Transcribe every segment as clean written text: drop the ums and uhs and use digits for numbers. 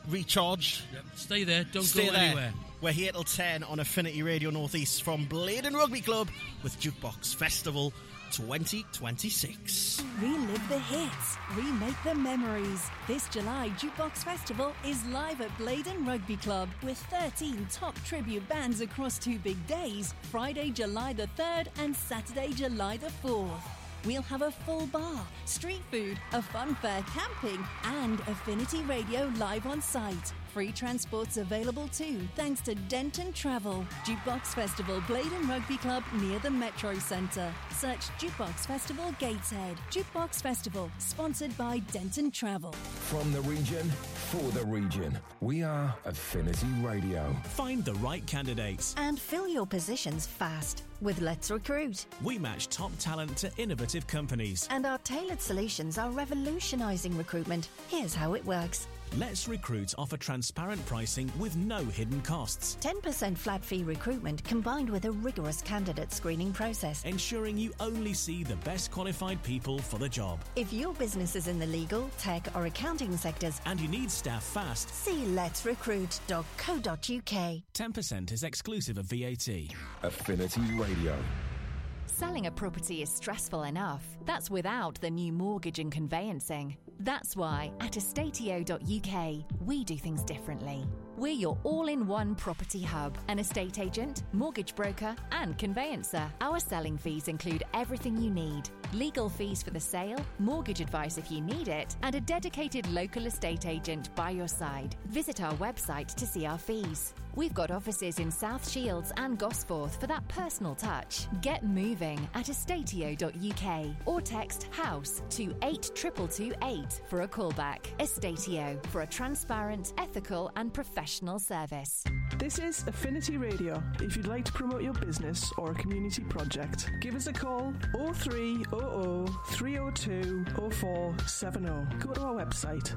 recharge. Yep. Stay there, don't Stay go there. anywhere. We're here till 10 on Affinity Radio Northeast from Blaydon Rugby Club with Jukebox Festival 2026. Relive the hits, remake the memories. This July, Jukebox Festival is live at Blaydon Rugby Club with 13 top tribute bands across 2 big days, Friday, July the 3rd and Saturday, July the 4th. We'll have a full bar, street food, a fun fair, camping, and Affinity Radio live on site. Free transport's available too, thanks to Denton Travel. Jukebox Festival, Blaydon Rugby Club near the Metro Centre. Search Jukebox Festival Gateshead. Jukebox Festival, sponsored by Denton Travel. From the region, for the region. We are Affinity Radio. Find the right candidates and fill your positions fast with Let's Recruit. We match top talent to innovative companies. And our tailored solutions are revolutionising recruitment. Here's how it works. Let's Recruit offer transparent pricing with no hidden costs. 10% flat fee recruitment combined with a rigorous candidate screening process, ensuring you only see the best qualified people for the job. If your business is in the legal, tech or accounting sectors and you need staff fast, see letsrecruit.co.uk. 10% is exclusive of VAT. Affinity Radio. Selling a property is stressful enough. That's without the new mortgage and conveyancing. That's why at estatio.uk we do things differently. We're your all-in-one property hub, an estate agent, mortgage broker and conveyancer. Our selling fees include everything you need. Legal fees for the sale, mortgage advice if you need it, and a dedicated local estate agent by your side. Visit our website to see our fees. We've got offices in South Shields and Gosforth for that personal touch. Get moving at estatio.uk or text HOUSE to 82228 for a callback. Estatio, for a transparent, ethical and professional service. This is Affinity Radio. If you'd like to promote your business or a community project, give us a call 0300 302 0470. Go to our website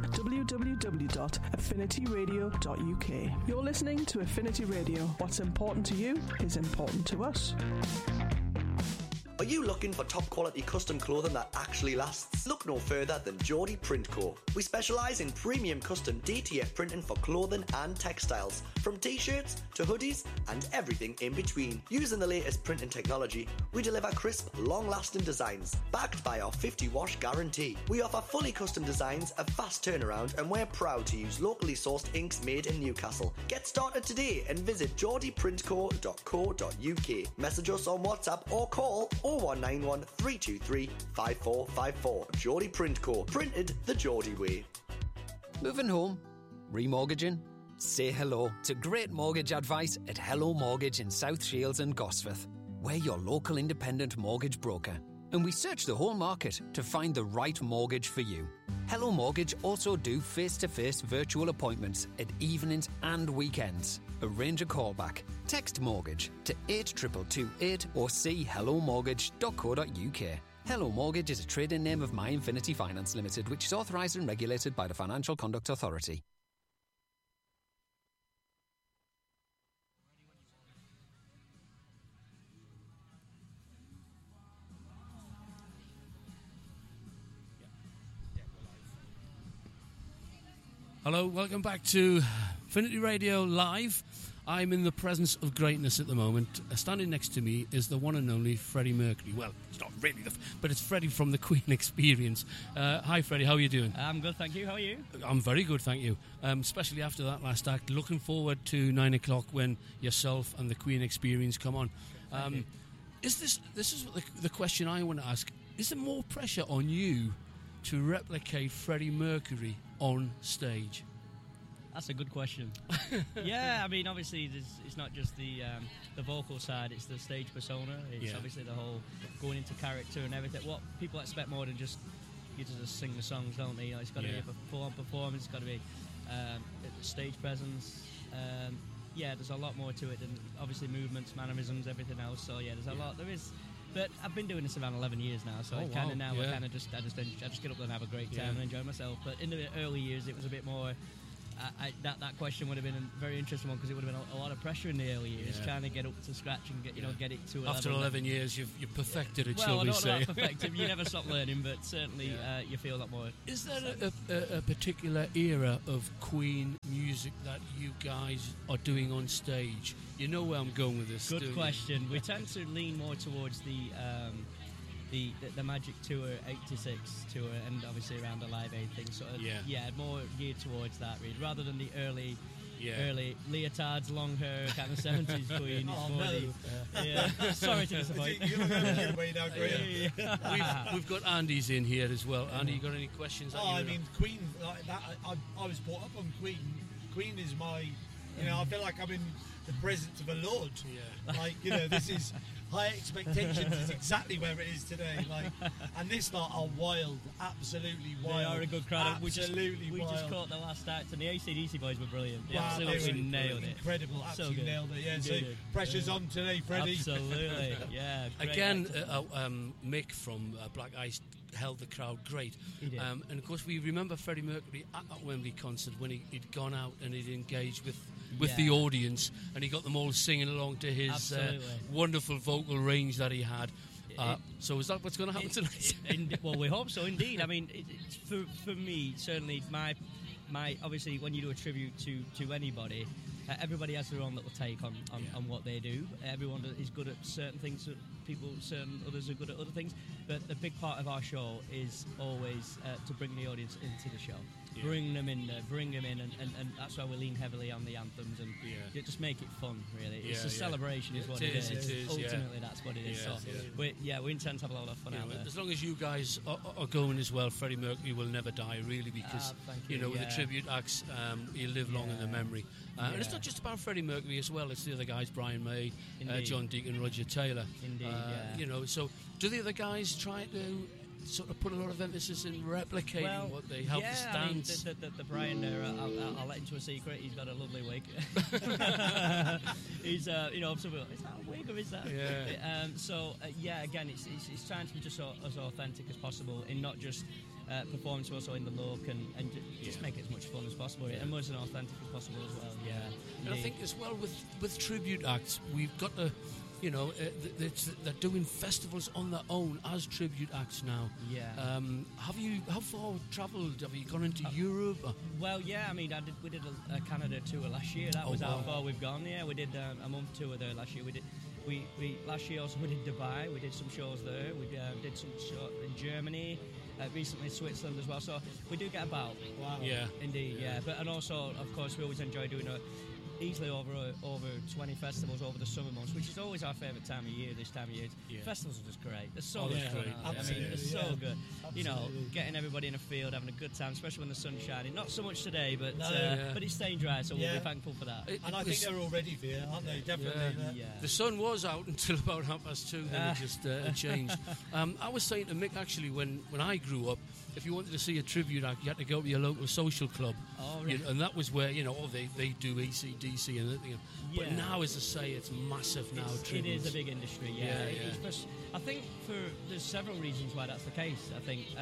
www.affinityradio.uk. You're listening to Affinity Radio. What's important to you is important to us. Are you looking for top quality custom clothing that actually lasts? Look no further than Geordie Print Co. We specialise in premium custom DTF printing for clothing and textiles, from t-shirts to hoodies and everything in between. Using the latest printing technology, we deliver crisp, long-lasting designs, backed by our 50-wash guarantee. We offer fully custom designs, a fast turnaround, and we're proud to use locally sourced inks made in Newcastle. Get started today and visit geordieprintco.co.uk. Message us on WhatsApp or call 0191 323 5454. Geordie Print Co. Printed the Geordie way. Moving home? Remortgaging? Say hello to great mortgage advice at Hello Mortgage in South Shields and Gosforth. We're your local independent mortgage broker, and we search the whole market to find the right mortgage for you. Hello Mortgage also do face-to-face virtual appointments at evenings and weekends. Arrange a callback. Text mortgage to 82228 or see hellomortgage.co.uk. Hello Mortgage is a trading name of My Infinity Finance Limited, which is authorised and regulated by the Financial Conduct Authority. Hello, welcome back to Affinity Radio Live. I'm in the presence of greatness at the moment. Standing next to me is the one and only Freddie Mercury. Well, it's not really, but it's Freddie from the Queen Experience. Hi, Freddie, how are you doing? I'm good, thank you. How are you? I'm very good, thank you. Especially after that last act. Looking forward to 9 o'clock when yourself and the Queen Experience come on. This is the question I want to ask. Is there more pressure on you to replicate Freddie Mercury on stage? That's a good question. Yeah, I mean, obviously, it's not just the vocal side; it's the stage persona. It's obviously the whole going into character and everything. What people expect more than just you to just sing the songs, don't they? You know, it's got to be a full-on performance. It's got to be stage presence. There's a lot more to it than obviously movements, mannerisms, everything else. So there's a lot. There is. But I've been doing this around 11 years now, so I just get up there and have a great time and enjoy myself. But in the early years, it was a bit more. that question would have been a very interesting one, because it would have been a lot of pressure in the early years trying to get up to scratch and get it to a After level 11 years, you've perfected it, well, shall I we don't say? know about perfected. You never stop learning, but certainly you feel a lot more. Is there a particular era of Queen music that you guys are doing on stage? You know where I'm going with this. Good question. We tend to lean more towards the Magic Tour 86 tour, and obviously around the Live Aid thing. Sort of, more geared towards that, really, rather than the early leotards, long hair, kind of 70s Queen. Sorry to disappoint. We've got Andy's in here as well. Andy, you got any questions? Queen, like that. I was brought up on Queen. Queen is my, I feel like I'm in the presence of a lord. Yeah. This is High Expectations is exactly where it is today. And this lot are wild, absolutely wild. They are a good crowd. Absolutely we wild. just caught the last act, and the AC/DC boys were brilliant. They Wow, absolutely nailed it. Incredible, absolutely nailed it. Yeah, so did. pressure's on today, Freddie. Absolutely, yeah. Again, Mick from Black Ice held the crowd great. He did. And of course, we remember Freddie Mercury at that Wembley concert when he'd gone out and he'd engaged with the audience, and he got them all singing along to his wonderful vocal range that he had. So is that what's going to happen tonight? Well, we hope so, indeed. I mean, for me, certainly, my obviously, when you do a tribute to anybody, everybody has their own little take on what they do. Everyone is good at certain things, certain others are good at other things. But the big part of our show is always to bring the audience into the show. Yeah. Bring them in, and that's why we lean heavily on the anthems and just make it fun. Really, it's a celebration, is what it is. Ultimately, that's what it is. We intend to have a lot of fun out there. As long as you guys are going as well, Freddie Mercury will never die, really, because with the tribute acts, he'll live long in the memory. And it's not just about Freddie Mercury as well. It's the other guys: Brian May, John Deacon, Roger Taylor. Indeed, so do the other guys try to sort of put a lot of emphasis in replicating what they help us dance? The Brian there, I'll let into a secret. He's got a lovely wig. He's, is that a wig or is that? Yeah. Again, it's trying to be just as authentic as possible in not just performance, also in the look, and just make it as much fun as possible and as authentic as possible as well. Yeah. And I think as well with tribute acts, we've got to. They're doing festivals on their own as tribute acts now. Yeah. How far travelled? Have you gone into Europe? Well, yeah. I mean, we did a Canada tour last year. That was how far we've gone. Yeah, we did a month tour there last year. We last year also we did Dubai. We did some shows there. We did some shows in Germany. Recently Switzerland as well. So we do get about. Wow. Yeah. Indeed. Yeah. But and also, of course, we always enjoy doing easily over 20 festivals over the summer months, which is always our favourite time of year. This time of year, Festivals are just great. They're so much fun. I mean, they're so good. Absolutely. Getting everybody in a field, having a good time, especially when the sun's shining. Not so much today, but it's staying dry, so we'll be thankful for that. And I think they're all ready for you, aren't they? Definitely. The sun was out until about 2:30, then it just changed. I was saying to Mick, actually, when I grew up, if you wanted to see a tribute act, you had to go to your local social club. Oh, right. And that was where, they do AC/DC and everything. But now, as I say, it's massive now. It is a big industry, I think there's several reasons why that's the case. I think,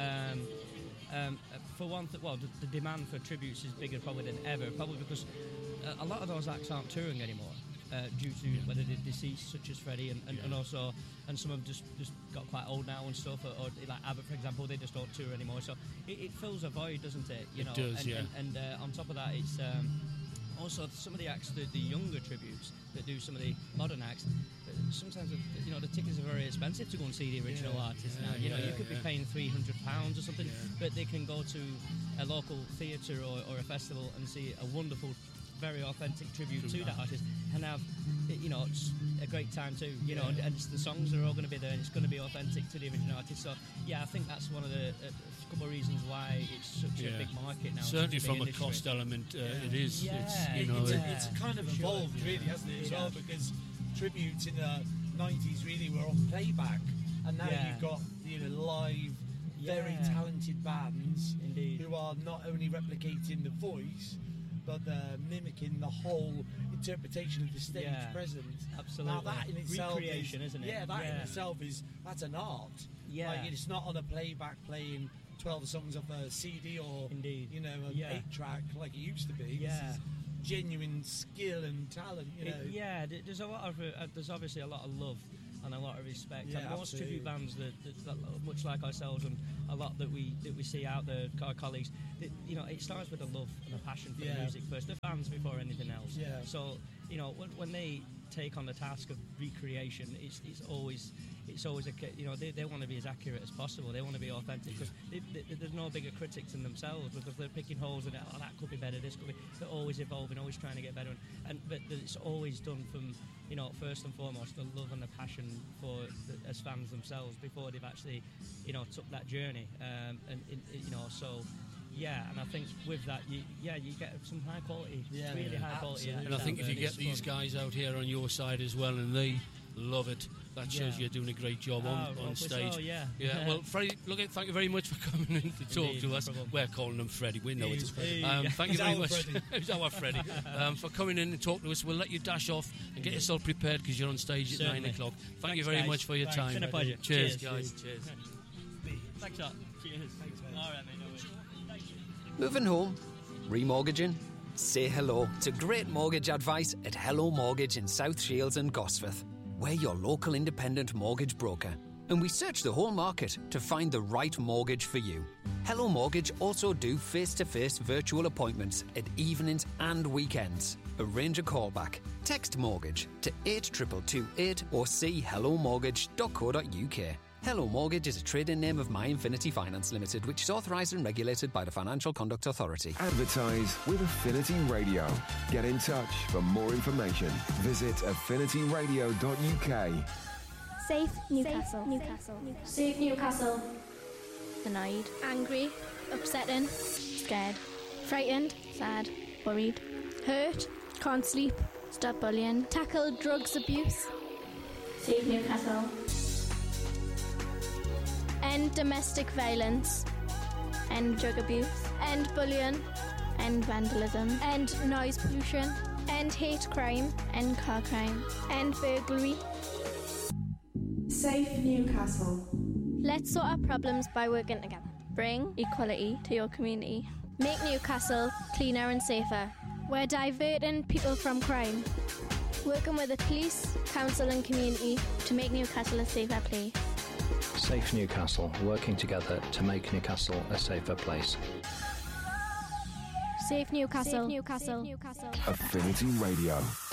for one, the demand for tributes is bigger probably than ever, probably because a lot of those acts aren't touring anymore. Due to whether they're deceased, such as Freddie, and also some of them just got quite old now and stuff, or like Abbott, for example, they just don't tour anymore. So it fills a void, doesn't it? It does, And on top of that, it's also some of the acts, the younger tributes that do some of the modern acts. Sometimes the tickets are very expensive to go and see the original artist now. You could be paying £300 or something, but they can go to a local theatre or a festival and see a wonderful, very authentic tribute to that artist and have it's a great time too, and the songs are all going to be there and it's going to be authentic to the original artist. So I think that's one of the couple of reasons why it's such a big market now. Certainly from a cost element, it is. It's kind of evolved, really, hasn't it, as well, because tributes in the 90s really were on playback, and now you've got live, very talented bands who are not only replicating the voice, but they're mimicking the whole interpretation of the stage presence. Absolutely. Now that in itself recreation, isn't it? Yeah, that in itself that's an art. Yeah. It's not on a playback playing 12 songs off a CD or Indeed. You know, an 8-track like it used to be. Yeah. This is genuine skill and talent. You know. There's a lot of there's obviously a lot of love and a lot of respect. Yeah, and most absolutely. tribute bands that much like ourselves and a lot that we see out there, our colleagues, you know, it starts with a love and a passion for the music first. They're fans before anything else. Yeah. So, you know, when they take on the task of recreation, it's always you know, they want to be as accurate as possible. They want to be authentic because there's no bigger critics than themselves, because they're picking holes in it. Oh, that could be better. This could be. They're always evolving, always trying to get better. But it's always done from, you know, first and foremost, the love and the passion as fans themselves before they've actually, you know, took that journey. You know, so. Yeah, and I think with that, you get some high quality, really high quality. And I think if you get these guys out here on your side as well, and they love it, that shows you're doing a great job on stage. So, yeah. Well, Freddie, thank you very much for coming in to talk to us. We're calling him Freddie. We know it. Thank you very much. He's our Freddie. For coming in and talking to us. We'll let you dash off and get yourself prepared because you're on stage at 9 o'clock. Thank you very much for your time. It's been a pleasure. Cheers, guys. Cheers. Thanks a lot. Cheers. All right, mate. No worries. Moving home? Remortgaging? Say hello to great mortgage advice at Hello Mortgage in South Shields and Gosforth. We're your local independent mortgage broker, and we search the whole market to find the right mortgage for you. Hello Mortgage also do face-to-face virtual appointments at evenings and weekends. Arrange a callback. Text mortgage to 82228 or see hellomortgage.co.uk. Hello Mortgage is a trading name of My Infinity Finance Limited, which is authorised and regulated by the Financial Conduct Authority. Advertise with Affinity Radio. Get in touch for more information. Visit affinityradio.uk. Safe Newcastle. Safe Newcastle. Annoyed. Angry. Upsetting. Scared. Frightened. Sad. Worried. Hurt. Can't sleep. Stop bullying. Tackle drugs abuse. Safe Newcastle. End domestic violence. End drug abuse. End bullying. End vandalism. End noise pollution. End hate crime. End car crime. End burglary. Safe Newcastle. Let's sort out problems by working together. Bring equality to your community. Make Newcastle cleaner and safer. We're diverting people from crime. Working with the police, council and community to make Newcastle a safer place. Safe Newcastle, working together to make Newcastle a safer place. Safe Newcastle. Safe Newcastle. Affinity Radio.